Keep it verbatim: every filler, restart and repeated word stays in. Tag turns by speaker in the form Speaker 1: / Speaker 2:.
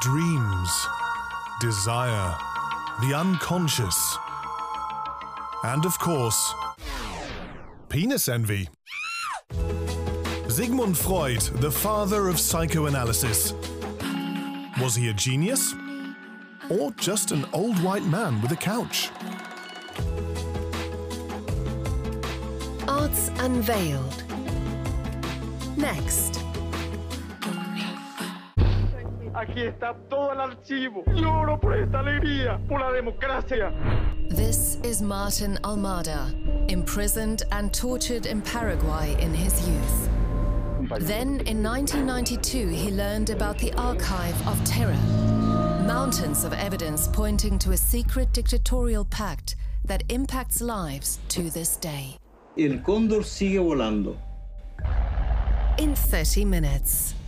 Speaker 1: dreams, desire, the unconscious, and of course, penis envy. Sigmund Freud, the father of psychoanalysis. Was he a genius? Or just an old white man with a couch?
Speaker 2: Arts Unveiled. Next.
Speaker 3: Aquí está todo el archivo. Lloro por esta alegría, por la democracia.
Speaker 2: This is Martin Almada, imprisoned and tortured in Paraguay in his youth. Then, in nineteen ninety-two, he learned about the Archive of Terror. Mountains of evidence pointing to a secret dictatorial pact that impacts lives to this day.
Speaker 4: El cóndor sigue volando.
Speaker 2: In thirty minutes.